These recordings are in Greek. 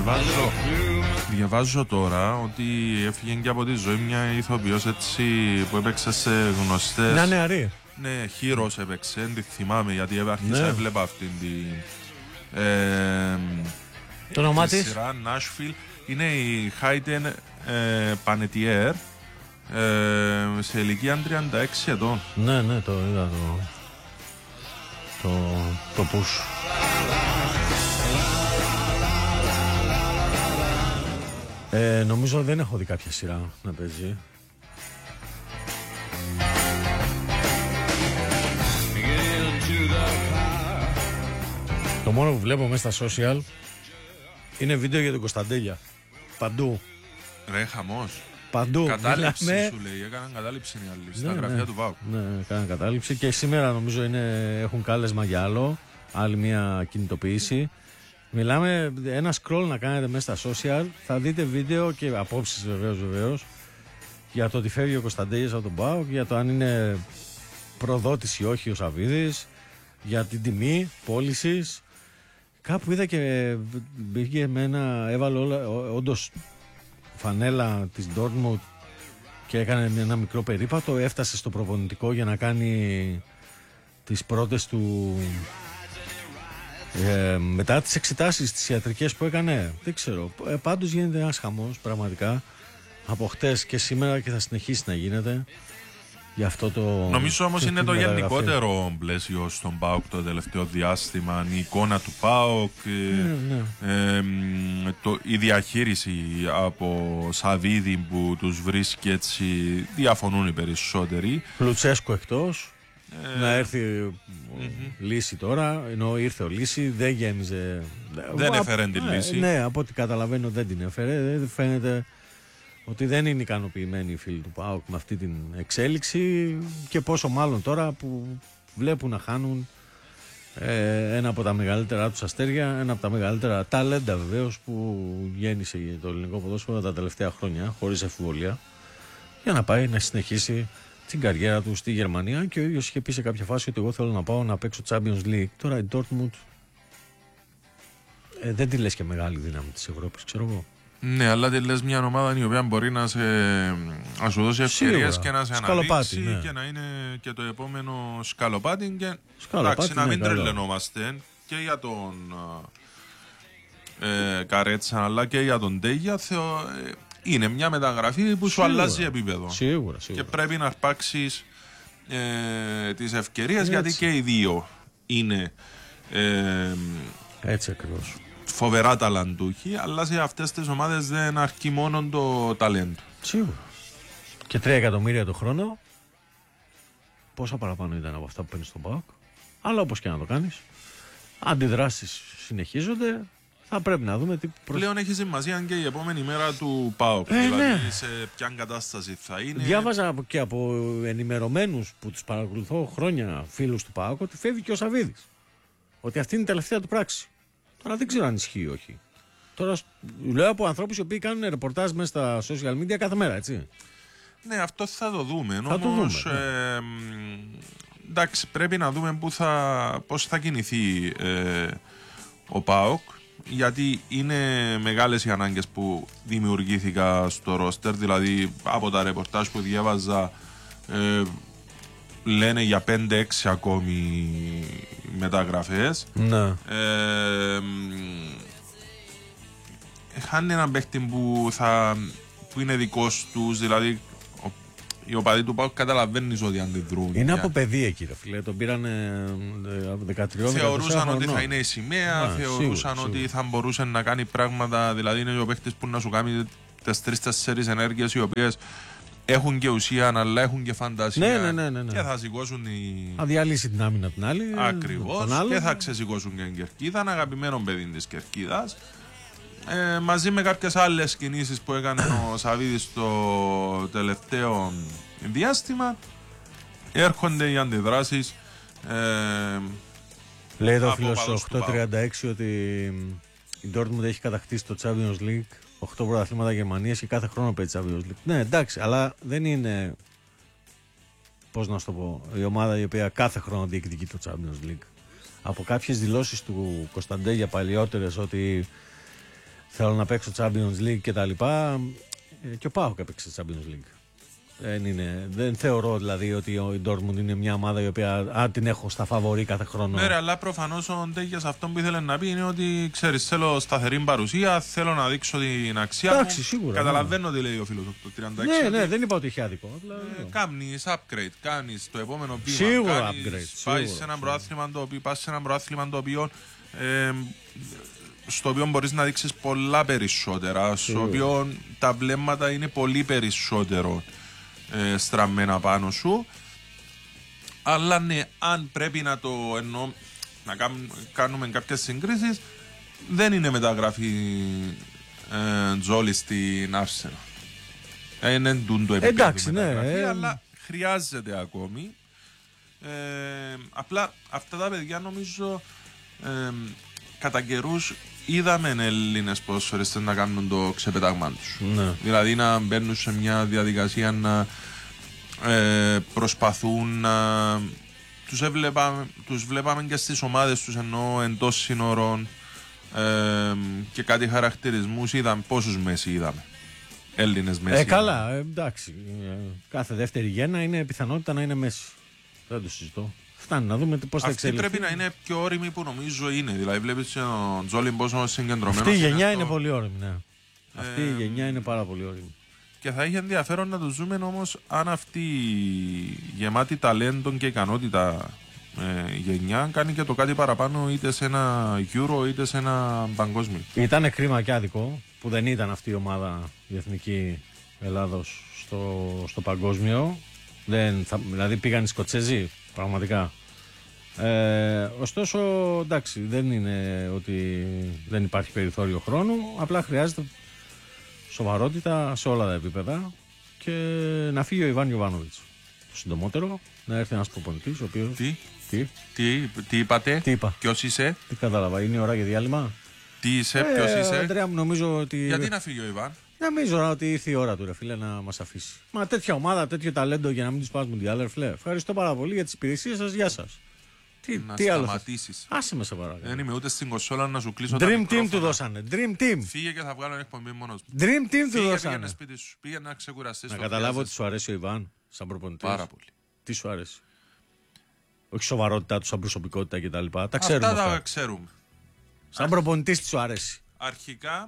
Διαβάζω τώρα ότι έφυγε και από τη ζωή μια ηθοποιός έτσι που έπαιξε σε γνωστές. Μια νεαρή. Ναι, Heroes έπαιξε, δεν τη θυμάμαι γιατί άρχισα έβλεπα αυτήν την. Το όνομά της. Σειρά Nashville. Είναι η Hayden Panettiere σε ηλικία 36 ετών. Ναι, το είδα το push. Νομίζω δεν έχω δει κάποια σειρά να παίζει. Το μόνο που βλέπω μέσα στα social είναι βίντεο για τον Κωνσταντέλια. Παντού. Ρε χαμός. Παντού. Κατάληψη σου λέει. Έκαναν κατάληψη οι άλλοι στα γραφεία του ΠΑΟΚ. Ναι, έκαναν κατάληψη και σήμερα νομίζω έχουν κάλεσμα για άλλο. Άλλη μια κινητοποίηση. Μιλάμε ένα scroll να κάνετε μέσα στα social. Θα δείτε βίντεο και απόψεις βεβαίως για το ότι φεύγει ο Κωνσταντέλιας από τον ΠΑΟΚ, για το αν είναι προδότης ή όχι ο Σαββίδης, για την τιμή πώλησης. Κάπου είδα και μπήκε με έβαλε όντως φανέλα της Dortmund και έκανε ένα μικρό περίπατο, έφτασε στο προπονητικό για να κάνει τις πρώτες του μετά τις εξετάσεις τις ιατρικές που έκανε, δεν ξέρω, πάντως γίνεται ένας χαμός πραγματικά από χτες και σήμερα και θα συνεχίσει να γίνεται. Γι' αυτό νομίζω όμως είναι το γενικότερο πλαίσιο στον ΠΑΟΚ το τελευταίο διάστημα, η εικόνα του ΠΑΟΚ, η διαχείριση από Σαββίδη που τους βρίσκει έτσι, διαφωνούν οι περισσότεροι. Λουτσέσκο εκτός, να έρθει λύση τώρα, ενώ ήρθε ο λύση, δεν γέμιζε. Δεν έφερε την λύση. Ναι, από ό,τι καταλαβαίνω δεν την έφερε, φαίνεται ότι δεν είναι ικανοποιημένοι οι φίλοι του ΠΑΟΚ με αυτή την εξέλιξη και πόσο μάλλον τώρα που βλέπουν να χάνουν ένα από τα μεγαλύτερα τους αστέρια, ένα από τα μεγαλύτερα ταλέντα βεβαίως που γέννησε το ελληνικό ποδόσφαιρο τα τελευταία χρόνια χωρίς αμφιβολία, για να πάει να συνεχίσει την καριέρα του στη Γερμανία. Και ο ίδιος είχε πει σε κάποια φάση ότι εγώ θέλω να πάω να παίξω Champions League. Τώρα η Dortmund δεν τη λες και μεγάλη δύναμη της Ευρώπης, ξέρω εγώ. Ναι, αλλά τη λες μια ομάδα η οποία μπορεί να σου δώσει ευκαιρίες και να σε αναδείξει, ναι, και να είναι και το επόμενο σκαλοπάτι. Και εντάξει, να μην τρελαινόμαστε και για τον Καρέτσα αλλά και για τον Τέγια. Είναι μια μεταγραφή που σου αλλάζει επίπεδο. Σίγουρα. Και πρέπει να αρπάξεις τις ευκαιρίες, γιατί και οι δύο είναι έτσι ακριβώς φοβερά ταλαντούχοι, αλλά σε αυτές τις ομάδες δεν αρκεί μόνο το ταλέντο. Σίγουρα. Και 3 εκατομμύρια το χρόνο, πόσα παραπάνω ήταν από αυτά που παίρνει στον ΠΑΟΚ. Αλλά όπως και να το κάνεις, αντιδράσεις συνεχίζονται. Θα πρέπει να δούμε τι πλέον έχει σημασία και η επόμενη μέρα του ΠΑΟΚ. Δηλαδή σε ποια κατάσταση θα είναι. Διάβαζα και από ενημερωμένους που τους παρακολουθώ χρόνια, φίλους του ΠΑΟΚ, ότι φεύγει και ο Σαββίδης. Ότι αυτή είναι η τελευταία του πράξη. Τώρα δεν ξέρω αν ισχύει ή όχι. Τώρα λέω από ανθρώπους οι οποίοι κάνουν ρεπορτάζ μέσα στα social media κάθε μέρα, έτσι. Ναι, αυτό θα το δούμε. Θα το δούμε. Εντάξει, πρέπει να δούμε πώς θα κινηθεί ο ΠΑΟΚ, γιατί είναι μεγάλες οι ανάγκες που δημιουργήθηκαν στο ρόστερ. Δηλαδή από τα ρεπορτάζ που διάβαζα λένε για 5-6 ακόμη μεταγραφές. Ναι. Χάνει έναν παίχτη που είναι δικός τους, δηλαδή οι οπαδοί του ΠΑΟΚ καταλαβαίνεις ότι αντιδρούν. Είναι από παιδί εκεί, ρε φίλε. Τον πήρανε από 13. Θεωρούσαν ότι θα είναι η σημαία, θεωρούσαν σίγουρα. ότι θα μπορούσε να κάνει πράγματα. Δηλαδή είναι ο παίχτης που να σου κάνει τις 3-4 ενέργειες οι οποίες έχουν και ουσία, αλλά έχουν και φαντασία. Ναι. Και θα σηκώσουν θα διαλύσει την άμυνα την άλλη. Ακριβώς. Και θα ξεσηκώσουν και την Κερκίδα. Ένα αγαπημένο παιδί της Κερκίδας. Μαζί με κάποιες άλλες κινήσεις που έκανε ο Σαββίδης στο τελευταίο διάστημα, έρχονται οι αντιδράσεις. Λέει εδώ ο φίλος 836 ότι η Dortmund έχει κατακτήσει το Champions League, 8 πρωταθλήματα Γερμανίας και κάθε χρόνο παίζει Champions League. Ναι, εντάξει, αλλά δεν είναι, πώς να σου το πω, η ομάδα η οποία κάθε χρόνο διεκδικεί το Champions League. Από κάποιες δηλώσεις του Κωνσταντέλια παλιότερες ότι θέλω να παίξω Champions League και τα λοιπά. Και ο ΠΑΟΚ έπαιξε Champions League. Δεν θεωρώ δηλαδή ότι η Dortmund είναι μια ομάδα η οποία την έχω στα φαβορί κάθε χρόνο. Ναι, αλλά προφανώς ο Ντέγιας αυτό που ήθελε να πει είναι ότι ξέρεις, θέλω σταθερή παρουσία, θέλω να δείξω την αξία μου. Εντάξει, σίγουρα. Καταλαβαίνω τι λέει ο φίλος το 36. Ναι, δεν είπα ότι είχε άδικο. Κάνεις upgrade, κάνεις το επόμενο βήμα. Σίγουρα upgrade. Πάει σε ένα προάθλημα το οποίο στο οποίο μπορείς να δείξεις πολλά περισσότερα, στο οποίο τα βλέμματα είναι πολύ περισσότερο στραμμένα πάνω σου. Αλλά ναι, αν πρέπει να το εννοώ, να κάνουμε κάποιες συγκρίσεις, δεν είναι μεταγραφή Τζόλι στην Arsenal. Είναι το επίπεδο. Εντάξει, μεταγραφή, αλλά χρειάζεται ακόμη. Απλά αυτά τα παιδιά νομίζω κατά καιρούς είδαμε Έλληνες ποδοσφαιριστές να κάνουν το ξεπετάγμα τους. Ναι. Δηλαδή να μπαίνουν σε μια διαδικασία να προσπαθούν να... Τους βλέπαμε και στις ομάδες τους, ενώ εντός σύνορων και κάτι χαρακτηρισμούς είδαμε. Πόσους Μέση είδαμε? Έλληνες Μέση. Καλά, εντάξει. Κάθε δεύτερη γέννα είναι πιθανότητα να είναι Μέση. Δεν το συζητώ. Φτάνει να δούμε πώς θα εξελιχθεί. Αυτή πρέπει να είναι πιο όρημη που νομίζω είναι. Δηλαδή βλέπεις τον Τζόλι πόσο συγκεντρωμένος. Αυτή η γενιά είναι πολύ όρημη, ναι. Αυτή η γενιά είναι πάρα πολύ όρημη. Και θα είχε ενδιαφέρον να το ζούμε όμως αν αυτή η γεμάτη ταλέντων και ικανότητα γενιά κάνει και το κάτι παραπάνω είτε σε ένα Euro είτε σε ένα παγκόσμιο. Ήταν κρίμα και άδικο που δεν ήταν αυτή η ομάδα η εθνική Ελλάδος στο παγκόσμιο. Δηλαδή πήγαν οι Σκοτσέζοι πραγματικά. Ωστόσο, εντάξει, δεν είναι ότι δεν υπάρχει περιθώριο χρόνου, απλά χρειάζεται σοβαρότητα σε όλα τα επίπεδα και να φύγει ο Ιβάν Γιοβάνοβιτς το συντομότερο, να έρθει ένας προπονητής ο οποίος... Τι είπατε, τι είπα? Ποιος είσαι? Τι κατάλαβα, είναι η ώρα για διάλειμμα? Τι είσαι, ποιος είσαι? Αντρέα μου, νομίζω ότι... Γιατί να φύγει ο Ιβάν? Νομίζω ότι ήρθε η ώρα του, ρε φίλε, να μας αφήσει. Μα τέτοια ομάδα, τέτοιο ταλέντο για να μην τους πας Μουντιάλ, ρε φίλε. Ευχαριστώ πάρα πολύ για τις υπηρεσίες σας, γεια σας. Τι άλλο? Σταματήσεις. Άσε με σε παρακαλώ. Δεν είμαι ούτε στην κονσόλα να σου κλείσω τα Dream μικρόφωνα. Team του δώσανε. Dream Team. Φύγε και θα βγάλω εκπομπή μόνος μου. Dream Team του δώσανε. Πήγαινε σπίτι σου, πήγαινε να ξεκουραστείς. Να καταλάβω ότι σου αρέσει ο Ιβάν σαν προπονητής. Πάρα πολύ. Τι σου αρέσει? Όχι σοβαρότητά του, σαν προσωπικότητα κτλ. Τα ξέρουμε. Αυτά τα ξέρουμε. Σαν προπονητής τι σου αρέσει? Αρχικά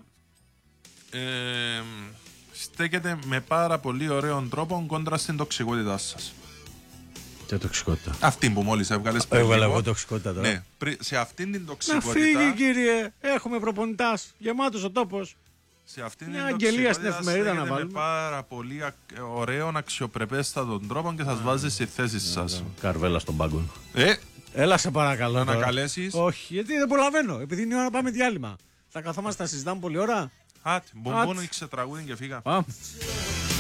στέκεται με πάρα πολύ ωραίον τρόπο κόντρα στην τοξικότητά σας. Τι τοξικότητα? Αυτή που μόλις έβγαλες πριν. Έβγαλα εγώ τοξικότητα τώρα. Ναι, σε αυτήν την Να τοξικότητα. φύγει, κύριε. Έχουμε προπονητάς. Γεμάτος ο τόπος. Σε αυτήν Μια την αγγελία στην τοξικότητα εφημερίδα να στέκεται βάλουμε. με πάρα πολύ ωραίων αξιοπρεπέστατων τρόπων και θα σας βάζει στη θέση σας. Καρβέλα στον πάγκο. Έλα σε παρακαλώ. Να τώρα. ανακαλέσεις. Όχι, γιατί δεν προλαβαίνω. Επειδή είναι η ώρα να πάμε διάλειμμα. Θα καθόμαστε να συζητάμε πολλή ώρα. Άτε, μπομπόνο ήξε τραγούδι και φύγα. Πάμε.